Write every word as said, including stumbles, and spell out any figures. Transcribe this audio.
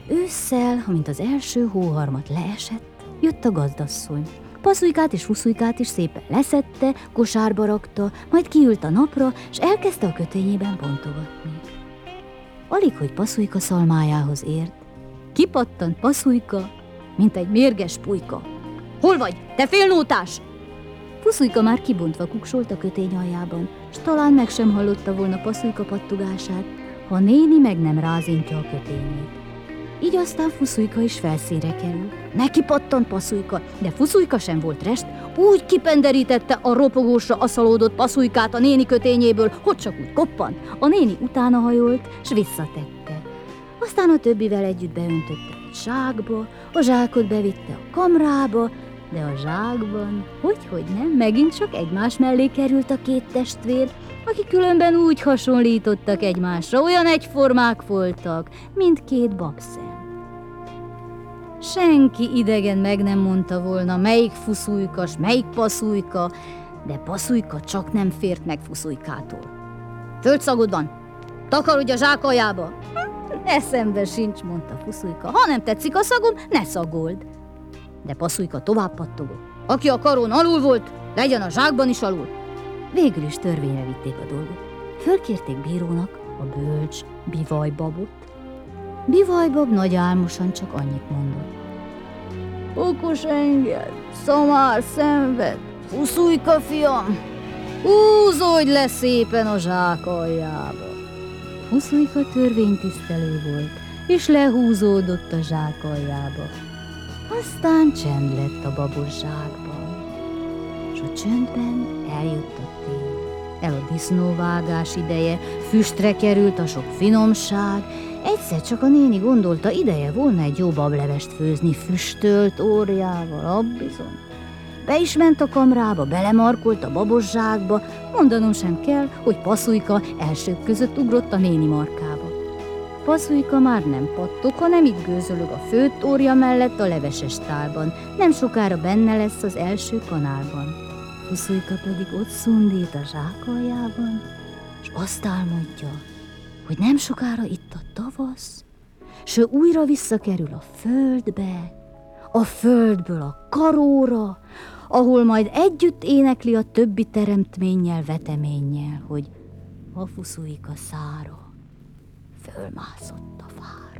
Ősszel, amint az első hóharmat leesett, jött a gazdasszony. Paszulykát és Fuszulykát is szépen leszedte, kosárba rakta, majd kiült a napra, és elkezdte a kötényében bontogatni. Alig, hogy Paszulykka szalmájához ért, kipattant Paszulykka, mint egy mérges pulyka. Hol vagy, te félnótás? Fuszulykka már kibontva kuksolt a kötény aljában, s talán meg sem hallotta volna Paszulykka pattogását, ha néni meg nem rázintja a kötényét. Így aztán Fuszulykka is felszínre került. Neki pattant Paszulykka, de Fuszulykka sem volt rest, úgy kipenderítette a ropogósra aszalódott Paszulykát a néni kötényéből, hogy csak úgy koppant. A néni utána hajolt, s visszatette. Aztán a többivel együtt beöntötte egy zsákba, a zsákot bevitte a kamrába, de a zsákban, hogyhogy nem, megint csak egymás mellé került a két testvér, akik különben úgy hasonlítottak egymásra, olyan egyformák voltak, mint két babszem. Senki idegen meg nem mondta volna, melyik Fuszulykka, s melyik Paszulykka, de Paszulykka csak nem fért meg Fuszulykától. Földszagod van, takarodj a zsák aljába! Eszembe sincs, mondta Fuszulykka, ha nem tetszik a szagom, ne szagold. De Paszulykka tovább pattogott. Aki a karon alul volt, legyen a zsákban is alul. Végül is törvényre vitték a dolgot. Fölkérték bírónak a bölcs Bivajbabot. Bivajbab nagy álmosan csak annyit mondott. Okos enged, szamár szenved, Fuszulykka fiam, húzódj le szépen a zsák aljába. Fuszulykka törvénytisztelő volt, és lehúzódott a zsák aljába. Aztán csend lett a babos zsákban, és a csöndben eljött a tél. El a disznóvágás ideje, füstre került a sok finomság. Egyszer csak a néni gondolta, ideje volna egy jó bablevest főzni füstölt órjával, abbizony. Be is ment a kamrába, belemarkolt a babos zsákba, mondanom sem kell, hogy Paszulykka elsők között ugrott a néni markába. Paszulykka már nem pattog, hanem itt gőzölög a főtt órja mellett a leveses tálban. Nem sokára benne lesz az első kanálban. Fuszulykka pedig ott szundít a zsák aljában, és azt álmodja, hogy nem sokára itt a tavasz, s ő újra visszakerül a földbe, a földből a karóra, ahol majd együtt énekli a többi teremtménnyel, veteménnyel, hogy a Fuszulykka szára fölmászott a fára.